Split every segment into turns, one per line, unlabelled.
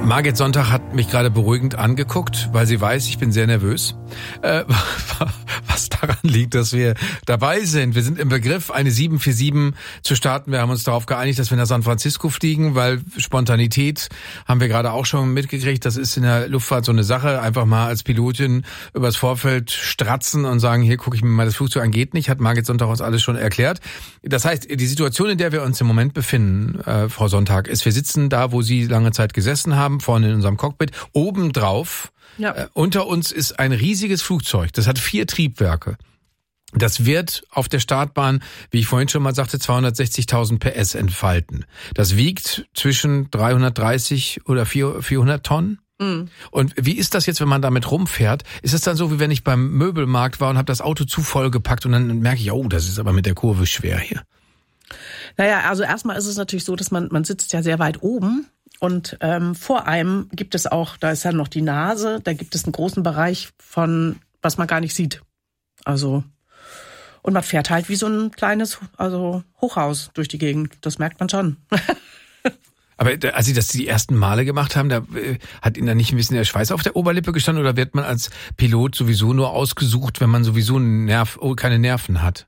Margit Sonntag hat mich gerade beruhigend angeguckt, weil sie weiß, ich bin sehr nervös. Was daran liegt, dass wir dabei sind. Wir sind im Begriff, eine 747 zu starten. Wir haben uns darauf geeinigt, dass wir nach San Francisco fliegen, weil Spontanität haben wir gerade auch schon mitgekriegt. Das ist in der Luftfahrt so eine Sache. Einfach mal als Pilotin übers Vorfeld stratzen und sagen, hier gucke ich mir mal das Flugzeug an, geht nicht. Hat Margit Sonntag uns alles schon erklärt. Das heißt, die Situation, in der wir uns im Moment befinden, Frau Sonntag, ist, wir sitzen da, wo Sie lange Zeit gesessen haben, vorne in unserem Cockpit, obendrauf. Ja. Unter uns ist ein riesiges Flugzeug. Das hat 4 Triebwerke. Das wird auf der Startbahn, wie ich vorhin schon mal sagte, 260.000 PS entfalten. Das wiegt zwischen 330 oder 400 Tonnen. Mhm. Und wie ist das jetzt, wenn man damit rumfährt? Ist es dann so, wie wenn ich beim Möbelmarkt war und habe das Auto zu voll gepackt und dann merke ich, oh, das ist aber mit der Kurve schwer hier.
Naja, also erstmal ist es natürlich so, dass man sitzt ja sehr weit oben. Und vor einem gibt es auch, da ist ja noch die Nase, da gibt es einen großen Bereich von, was man gar nicht sieht. Also, und man fährt halt wie so ein kleines, Hochhaus durch die Gegend. Das merkt man schon.
Aber als Sie das die ersten Male gemacht haben, da hat Ihnen da nicht ein bisschen der Schweiß auf der Oberlippe gestanden oder wird man als Pilot sowieso nur ausgesucht, wenn man sowieso keine Nerven hat?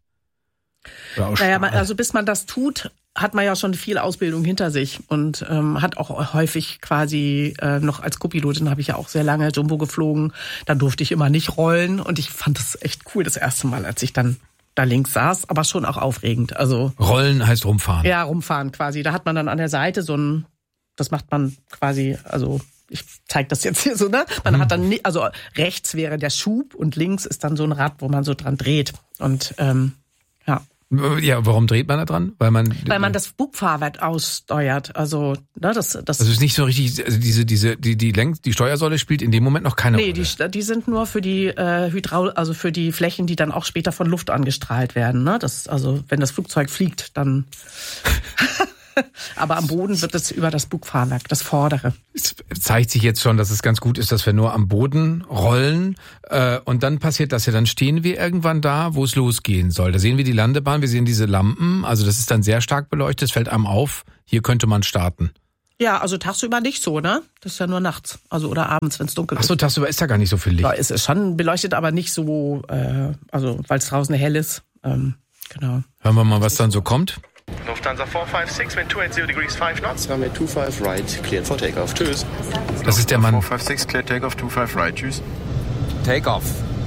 Naja, also bis man das tut, hat man ja schon viel Ausbildung hinter sich und hat auch häufig quasi noch als Co-Pilotin habe ich ja auch sehr lange Jumbo geflogen. Da durfte ich immer nicht rollen und ich fand das echt cool das erste Mal, als ich dann da links saß, aber schon auch aufregend. Also
Rollen heißt rumfahren.
Ja, rumfahren quasi. Da hat man dann an der Seite das macht man quasi, also ich zeige das jetzt hier so, ne? Man hat dann, also rechts wäre der Schub und links ist dann so ein Rad, wo man so dran dreht und ja.
Ja, warum dreht man da dran? Weil man
das Bugfahrwerk aussteuert. Also, ne, das
ist nicht so richtig, also die Steuersäule spielt in dem Moment noch keine Rolle.
Nee, die sind nur für die also für die Flächen, die dann auch später von Luft angestrahlt werden, ne? Also, wenn das Flugzeug fliegt, dann aber am Boden wird es über das Bugfahrwerk, das vordere.
Es zeigt sich jetzt schon, dass es ganz gut ist, dass wir nur am Boden rollen. Und dann passiert das ja, dann stehen wir irgendwann da, wo es losgehen soll. Da sehen wir die Landebahn, wir sehen diese Lampen. Also das ist dann sehr stark beleuchtet. Es fällt einem auf, hier könnte man starten.
Ja, also tagsüber nicht so, ne? Das ist ja nur nachts, also oder abends, wenn es dunkel ist.
Ach so, tagsüber ist da gar nicht so viel Licht.
Da ist es schon beleuchtet, aber nicht so, weil es draußen hell ist. Genau.
Hören wir mal, was dann so kommt.
Lufthansa 456, wind 280 degrees 5 knots. Runway 25 right, cleared for takeoff. Tschüss.
Das ist der Mann.
456, cleared takeoff, 25 right. Tschüss.
Takeoff.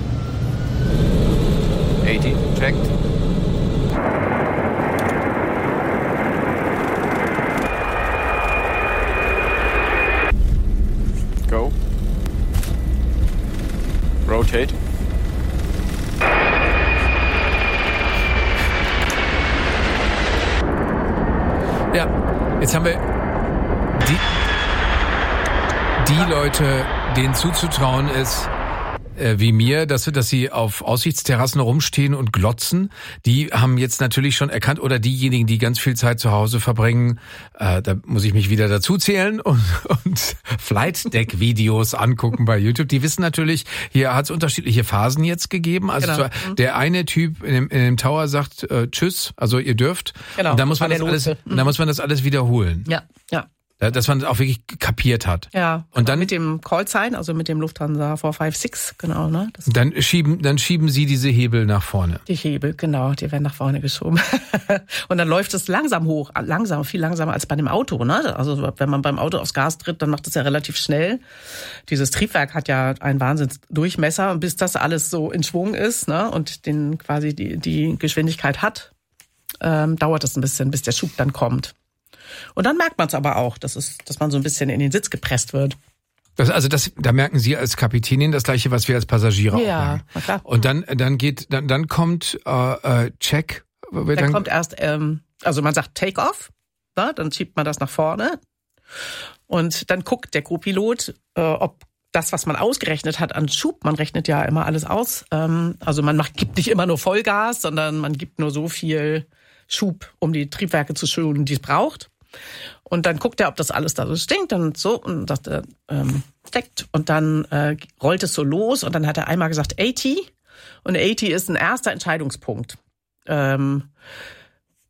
80, checked.
Go. Rotate.
Ja, jetzt haben wir die Leute, denen zuzutrauen ist, wie mir, dass sie auf Aussichtsterrassen rumstehen und glotzen, die haben jetzt natürlich schon erkannt, oder diejenigen, die ganz viel Zeit zu Hause verbringen, da muss ich mich wieder dazu zählen und Flight Deck Videos angucken bei YouTube. Die wissen natürlich, hier hat es unterschiedliche Phasen jetzt gegeben. Also genau. Der eine Typ in dem Tower sagt Tschüss, also ihr dürft. Genau. Und dann muss man das alles wiederholen.
Ja, ja.
Dass man das auch wirklich kapiert hat.
Ja. Und dann mit dem Call-Sign, also mit dem Lufthansa 456, genau, ne?
Dann schieben Sie diese Hebel nach vorne.
Die Hebel, genau, die werden nach vorne geschoben. Und dann läuft es langsam hoch, viel langsamer als bei dem Auto, ne? Also wenn man beim Auto aufs Gas tritt, dann macht es ja relativ schnell. Dieses Triebwerk hat ja einen Wahnsinnsdurchmesser, und bis das alles so in Schwung ist, ne? Und quasi die Geschwindigkeit hat, dauert es ein bisschen, bis der Schub dann kommt. Und dann merkt man es aber auch, dass man so ein bisschen in den Sitz gepresst wird.
Da merken Sie als Kapitänin das Gleiche, was wir als Passagiere auch merken. Ja, klar. Und dann kommt Check.
Dann kommt erst, also man sagt Take-off, ne? Dann schiebt man das nach vorne. Und dann guckt der Co-Pilot, ob das, was man ausgerechnet hat an Schub, man rechnet ja immer alles aus. Also man gibt nicht immer nur Vollgas, sondern man gibt nur so viel Schub, um die Triebwerke zu schonen, die es braucht. Und dann guckt er, ob das alles da so stinkt und so, und das steckt. Und dann rollt es so los, und dann hat er einmal gesagt 80. Und 80 ist ein erster Entscheidungspunkt.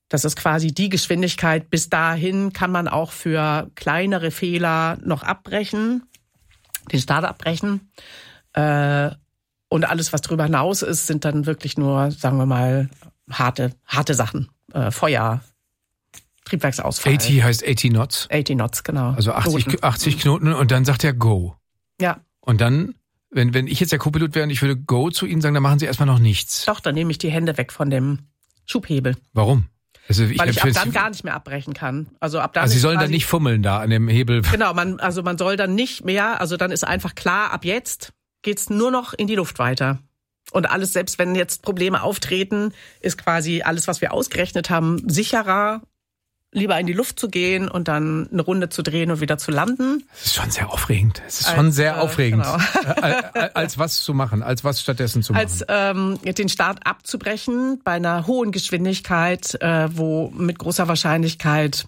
Das ist quasi die Geschwindigkeit. Bis dahin kann man auch für kleinere Fehler noch abbrechen, den Start abbrechen. Und alles, was darüber hinaus ist, sind dann wirklich nur, sagen wir mal, harte Sachen. Feuer, Triebwerksausfall.
80 heißt 80 Knots?
80 Knots, genau.
Also 80 Knoten und dann sagt er Go.
Ja.
Und dann, wenn ich jetzt der Co-Pilot wäre und ich würde Go zu Ihnen sagen, dann machen Sie erstmal noch nichts.
Doch, dann nehme ich die Hände weg von dem Schubhebel.
Warum? Also
weil ich ab dann gar nicht mehr abbrechen kann. Also ab dann.
Also Sie sollen dann nicht fummeln da an dem Hebel.
Genau, man soll dann nicht mehr, also dann ist einfach klar, ab jetzt geht's nur noch in die Luft weiter. Und alles, selbst wenn jetzt Probleme auftreten, ist quasi alles, was wir ausgerechnet haben, sicherer, lieber in die Luft zu gehen und dann eine Runde zu drehen und wieder zu landen.
Das ist schon sehr aufregend. Genau. Als was zu machen, als was stattdessen zu machen.
Als den Start abzubrechen bei einer hohen Geschwindigkeit, wo mit großer Wahrscheinlichkeit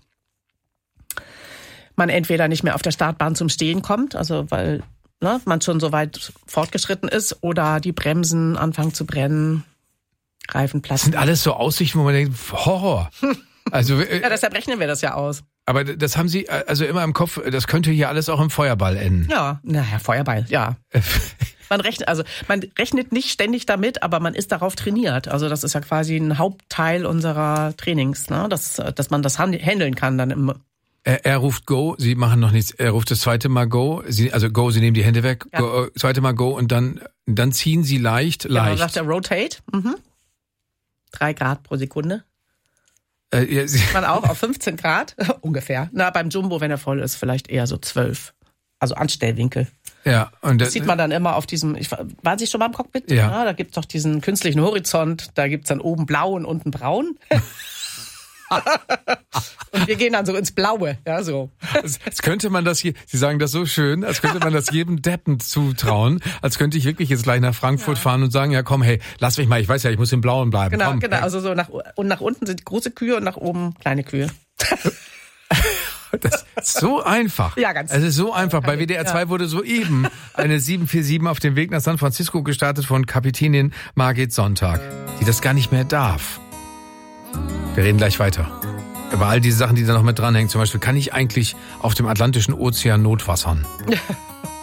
man entweder nicht mehr auf der Startbahn zum Stehen kommt, also weil man schon so weit fortgeschritten ist, oder die Bremsen anfangen zu brennen, Reifen platzen.
Das sind alles so Aussichten, wo man denkt, Horror. Also,
ja, deshalb rechnen wir das ja aus.
Aber das haben Sie also immer im Kopf, das könnte hier alles auch im Feuerball enden.
Ja, naja, Feuerball, ja. Man rechnet nicht ständig damit, aber man ist darauf trainiert. Also das ist ja quasi ein Hauptteil unserer Trainings, ne? Dass man das handeln kann dann im.
Er ruft Go, Sie machen noch nichts. Er ruft das zweite Mal Go. Sie nehmen die Hände weg. Ja. Go, zweite Mal Go und dann ziehen Sie leicht.
Ja, dann sagt er Rotate. 3 Grad pro Sekunde. Man auch auf 15 Grad ungefähr. Na, beim Jumbo, wenn er voll ist, vielleicht eher so 12. Also Anstellwinkel.
Ja, und
das sieht man dann immer auf diesem. Waren Sie schon mal im Cockpit?
Ja.
Da gibt's doch diesen künstlichen Horizont. Da gibt's dann oben blau und unten braun. Und wir gehen dann so ins Blaue, ja, so.
Als könnte man das hier, Sie sagen das so schön, als könnte man das jedem Deppen zutrauen, als könnte ich wirklich jetzt gleich nach Frankfurt fahren und sagen, ja komm, hey, lass mich mal, ich weiß ja, ich muss im Blauen bleiben.
Genau,
komm,
genau,
hey.
Also so nach unten sind große Kühe und nach oben kleine Kühe.
Das ist so einfach.
Ja, ganz.
Es ist so einfach. Bei WDR 2 wurde soeben eine 747 auf dem Weg nach San Francisco gestartet von Kapitänin Margit Sonntag, die das gar nicht mehr darf. Wir reden gleich weiter. Über all diese Sachen, die da noch mit dranhängen. Zum Beispiel, kann ich eigentlich auf dem Atlantischen Ozean notwassern?